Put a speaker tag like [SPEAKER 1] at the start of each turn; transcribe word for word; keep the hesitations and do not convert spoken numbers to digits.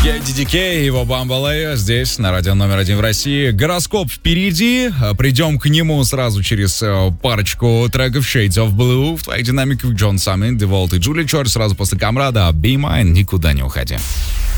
[SPEAKER 1] Я ди ди кей, его Бамбалей, здесь, на радио номер один в России. Гороскоп впереди, придем к нему сразу через парочку треков Shades of Blue. В твоих динамиках Джон Саммин, Деволт и Джули Чор. Сразу после Камрада, Be Mine, никуда не уходи.